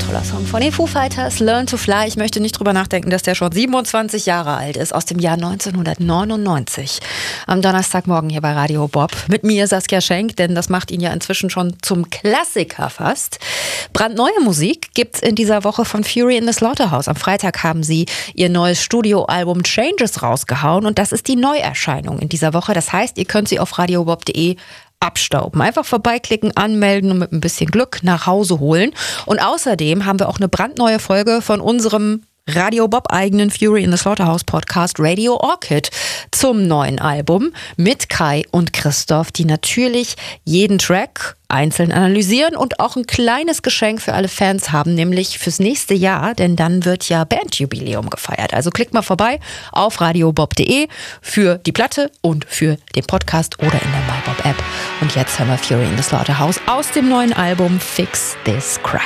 toller Song von den Foo Fighters, Learn to Fly. Ich möchte nicht drüber nachdenken, dass der schon 27 Jahre alt ist, aus dem Jahr 1999. Am Donnerstagmorgen hier bei Radio Bob. Mit mir Saskia Schenk, denn das macht ihn ja inzwischen schon zum Klassiker fast. Brandneue Musik gibt's in dieser Woche von Fury in the Slaughterhouse. Am Freitag haben sie ihr neues Studioalbum Changes rausgehauen und das ist die Neuerscheinung in dieser Woche. Das heißt, ihr könnt sie auf radiobob.de abstauben. Einfach vorbeiklicken, anmelden und mit ein bisschen Glück nach Hause holen. Und außerdem haben wir auch eine brandneue Folge von unserem Radio Bob eigenen Fury in the Slaughterhouse Podcast Radio Orchid zum neuen Album mit Kai und Christoph, die natürlich jeden Track einzeln analysieren und auch ein kleines Geschenk für alle Fans haben, nämlich fürs nächste Jahr, denn dann wird ja Bandjubiläum gefeiert. Also klickt mal vorbei auf radiobob.de für die Platte und für den Podcast oder in der MyBob App. Und jetzt hören wir Fury in the Slaughterhouse aus dem neuen Album Fix This Crap.